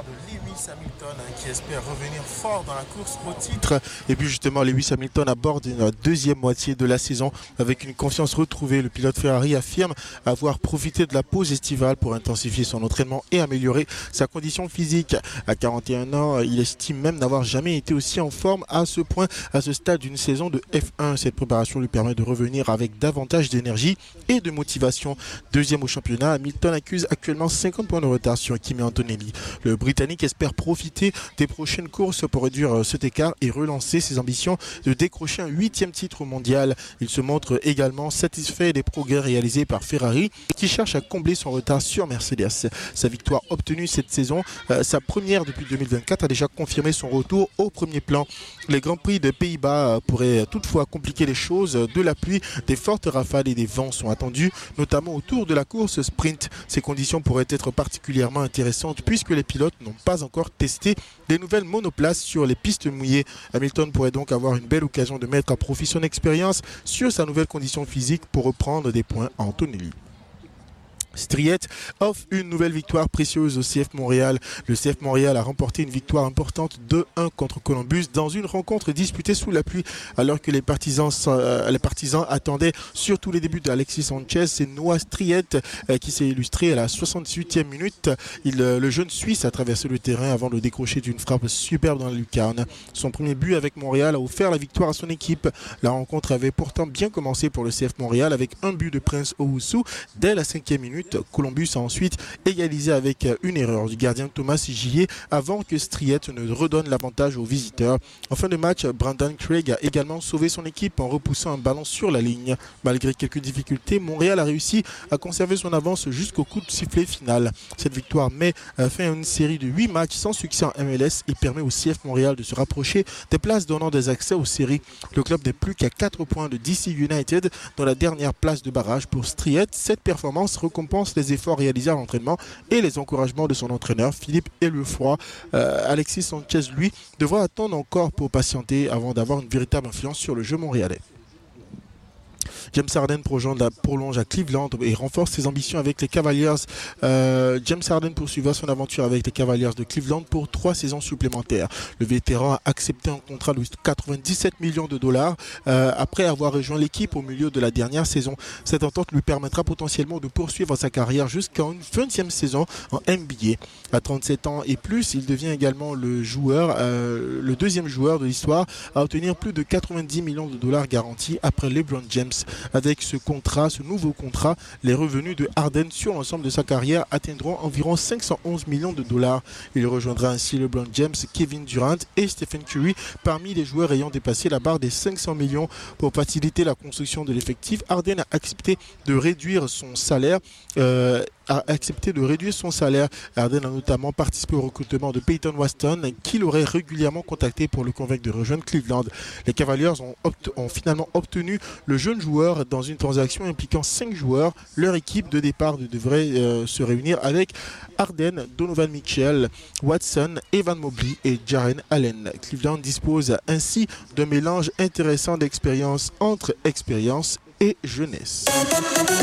de Lewis Hamilton qui espère revenir fort dans la course au titre. Et puis justement, Lewis Hamilton aborde une deuxième moitié de la saison avec une confiance retrouvée. Le pilote Ferrari affirme avoir profité de la pause estivale pour intensifier son entraînement et améliorer sa condition physique. À 41 ans, il estime même n'avoir jamais été aussi en forme à ce point, à ce stade d'une saison de F1. Cette préparation lui permet de revenir avec davantage d'énergie et de motivation. Deuxième au championnat, Hamilton accuse actuellement 50 points de retard sur Kimi Antonelli. Le Britannique espère profiter des prochaines courses pour réduire cet écart et relancer ses ambitions de décrocher un 8e titre mondial. Il se montre également satisfait des progrès réalisés par Ferrari qui cherche à combler son retard sur Mercedes. Sa victoire obtenue cette saison, sa première depuis 2024, a déjà confirmé son retour au premier plan. Les Grands Prix des Pays-Bas pourraient toutefois compliquer les choses. De la pluie, des fortes rafales et des vents sont attendus, notamment autour de la course sprint. Ces conditions pourraient être particulièrement intéressantes puisque les pilotes n'ont pas encore testé des nouvelles monoplaces sur les pistes mouillées. Hamilton pourrait donc avoir une belle occasion de mettre à profit son expérience sur sa nouvelle condition physique pour reprendre des points à Antonelli. Striet offre une nouvelle victoire précieuse au CF Montréal. Le CF Montréal a remporté une victoire importante 2-1 contre Columbus dans une rencontre disputée sous la pluie alors que les partisans attendaient surtout les débuts d'Alexis Sanchez. C'est Noah Striet qui s'est illustré à la 68e minute. Le jeune Suisse a traversé le terrain avant de décrocher d'une frappe superbe dans la lucarne. Son premier but avec Montréal a offert la victoire à son équipe. La rencontre avait pourtant bien commencé pour le CF Montréal avec un but de Prince Owusu dès la 5e minute. Columbus a ensuite égalisé avec une erreur du gardien Thomas Gillet avant que Striet ne redonne l'avantage aux visiteurs. En fin de match, Brandon Craig a également sauvé son équipe en repoussant un ballon sur la ligne. Malgré quelques difficultés, Montréal a réussi à conserver son avance jusqu'au coup de sifflet final. Cette victoire met fin à une série de 8 matchs sans succès en MLS et permet au CF Montréal de se rapprocher des places donnant des accès aux séries. Le club n'est plus qu'à 4 points de DC United dans la dernière place de barrage pour Striet. Cette performance récompense les efforts réalisés à l'entraînement et les encouragements de son entraîneur Philippe Elefroy. Alexis Sanchez, lui, devra attendre encore pour patienter avant d'avoir une véritable influence sur le jeu montréalais. James Harden prolonge à Cleveland et renforce ses ambitions avec les Cavaliers. James Harden poursuivra son aventure avec les Cavaliers de Cleveland pour 3 saisons supplémentaires. Le vétéran a accepté un contrat de 97 millions de dollars après avoir rejoint l'équipe au milieu de la dernière saison. Cette entente lui permettra potentiellement de poursuivre sa carrière jusqu'à une 20e saison en NBA. À 37 ans et plus, il devient également le deuxième joueur de l'histoire à obtenir plus de 90 millions de dollars garantis après LeBron James. Avec ce nouveau contrat, les revenus de Harden sur l'ensemble de sa carrière atteindront environ 511 millions de dollars. Il rejoindra ainsi LeBron James, Kevin Durant et Stephen Curry parmi les joueurs ayant dépassé la barre des 500 millions. Pour faciliter la construction de l'effectif, Harden a accepté de réduire son salaire. Harden a notamment participé au recrutement de Peyton Watson qu'il aurait régulièrement contacté pour le convaincre de rejoindre Cleveland. Les Cavaliers ont finalement obtenu le jeune joueur dans une transaction impliquant 5 joueurs. Leur équipe de départ devrait se réunir avec Harden, Donovan Mitchell, Watson, Evan Mobley et Jaren Allen. Cleveland dispose ainsi d'un mélange intéressant d'expérience entre expérience et jeunesse.